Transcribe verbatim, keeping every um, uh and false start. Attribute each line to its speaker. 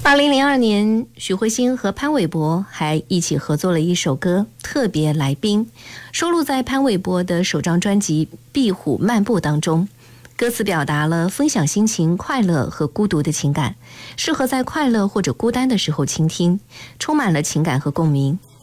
Speaker 1: 二零零二年，许慧欣和潘玮柏还一起合作了一首歌《特别来宾》，收录在潘玮柏的首张专辑《壁虎漫步》当中。歌词表达了分享心情、快乐和孤独的情感，适合在快乐或者孤单的时候倾听，充满了情感和共鸣。